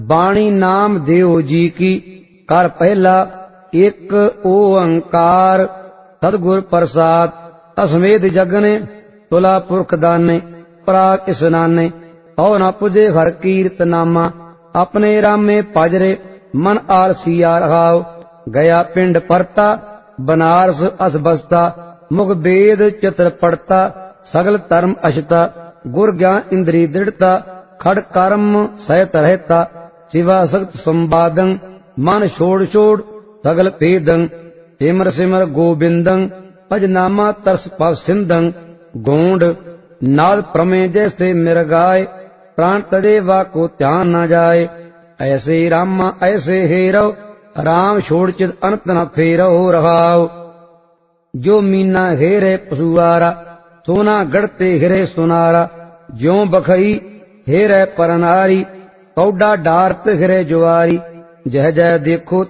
बाणी नाम देव जी की कर पहला एक ओंकार सतगुर प्रसाद असमेध जगने तुला पुरख दाने पराग स्नाने औ न पुजे हर कीर्त नामा अपने रामे पाजरे मन आलसिया रहाओ गया पिंड परता बनारस अस बसता मुख वेद चित्र पढ़ता सगल धर्म अशता गुर ज्ञान इंद्री दृढ़ता खड़ कर्म सहत रहता शिवा सक्त संवादं मन छोड़ छोड़ सगल भेदं सिमर सिमर गोविंदं भजनामा तरस पव सिंधं गोंड नाद प्रमेय जैसे मिर्गाए प्राण तड़े वा को ध्यान न जाए ऐसे रामा ऐसे हेरो राम छोड़ चित अनंत न फेरो रहाओ जो मीना हेरे पशुआरा सोना गढ़ते हिरे सुनारा ज्यों बखई हेरे परनारी कौडा डारत हिरे जुआरी जह जह देखो